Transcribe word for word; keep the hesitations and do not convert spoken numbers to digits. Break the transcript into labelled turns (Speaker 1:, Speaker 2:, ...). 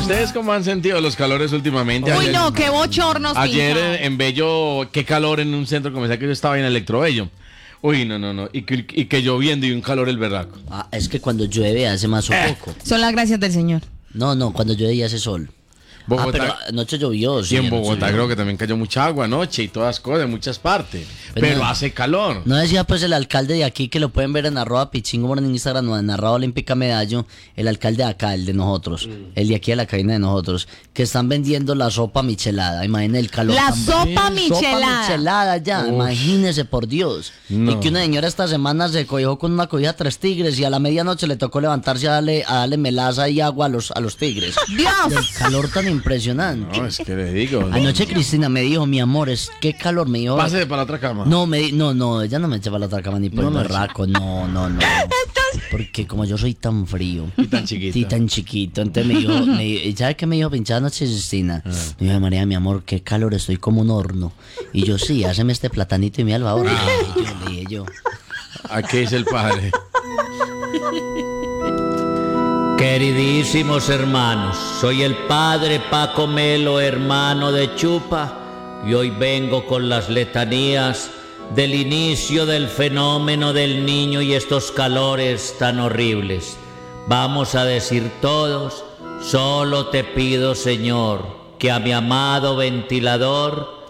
Speaker 1: ¿Ustedes cómo han sentido los calores últimamente?
Speaker 2: Uy,
Speaker 1: Ayer,
Speaker 2: no, qué bochornos.
Speaker 1: ayer
Speaker 2: pinta.
Speaker 1: en, en Bello, qué calor en un centro comercial que yo estaba en Electrobello. Uy, no, no, no. Y que, y que lloviendo y un calor el berraco.
Speaker 3: Ah, es que cuando llueve hace más sofoco.
Speaker 2: Son las gracias del Señor.
Speaker 3: No, no, cuando llueve y hace sol.
Speaker 1: Bogotá,
Speaker 3: Ah, pero anoche llovió.
Speaker 1: y
Speaker 3: Sí,
Speaker 1: en
Speaker 3: anoche
Speaker 1: Bogotá
Speaker 3: llovió.
Speaker 1: creo que también cayó mucha agua anoche y todas cosas en muchas partes.
Speaker 3: Pero
Speaker 1: Pero
Speaker 3: no-
Speaker 1: hace calor.
Speaker 3: No decía pues el alcalde de aquí, que lo pueden ver en arroba pichingo en Instagram o en arroba olímpica medallo, el alcalde de acá, el de nosotros, el de aquí de la cabina de nosotros, que están vendiendo la sopa michelada. Imaginen el calor.
Speaker 2: La
Speaker 3: tan-
Speaker 2: sopa
Speaker 3: Sopa
Speaker 2: michelada.
Speaker 3: michelada ya,
Speaker 1: Uf.
Speaker 3: imagínese por Dios.
Speaker 1: No.
Speaker 3: Y que una señora esta semana se cogió con una cobija tres tigres y a la medianoche le tocó levantarse a darle, a darle melaza y agua a los, a los tigres. El
Speaker 2: Dios.
Speaker 3: calor tan impresionante.
Speaker 1: No, es que le digo.
Speaker 3: Anoche Cristina me dijo, mi amor, es qué calor, me dijo.
Speaker 1: Pase para la otra cama.
Speaker 3: No, me, di- no, no, ella no me echa para la otra cama ni por
Speaker 1: No,
Speaker 3: el
Speaker 1: no,
Speaker 3: berraco, no, no, no. Porque como yo soy tan frío
Speaker 1: Y tan chiquito.
Speaker 3: y tan chiquito, entonces me dijo, me, di- ¿sabe qué me dijo pinchada anoche Cristina?
Speaker 1: Ah.
Speaker 3: Me dijo, María, mi amor, qué calor, estoy como un horno. Y yo, sí, háceme este platanito y me al favor. Le dije yo, le dije yo.
Speaker 1: Aquí es el padre.
Speaker 4: Queridísimos hermanos, soy el padre Paco Melo, hermano de Chupa, y hoy vengo con las letanías del inicio del fenómeno del niño y estos calores tan horribles. Vamos a decir todos, solo te pido, Señor, que a mi amado ventilador